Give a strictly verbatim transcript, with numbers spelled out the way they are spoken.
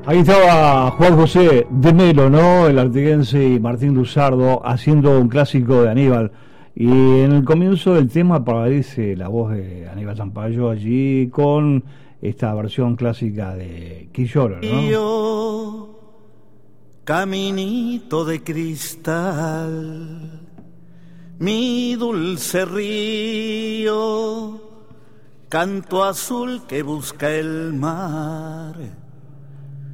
Ahí estaba Juan José de Melo, ¿no? El artiguense, y Martín Luzardo haciendo un clásico de Aníbal. Y en el comienzo del tema aparece la voz de Aníbal Zampayo allí con esta versión clásica de Quilloro, ¿no? Yo, caminito de cristal, mi dulce río, canto azul que busca el mar.